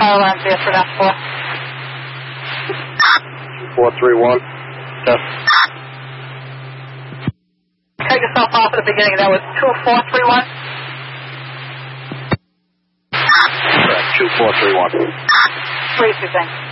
Fire alarm there for that 4. 431. Test. Cut yourself off at the beginning. That was 2431. Correct. 2431. 3, 2, thanks.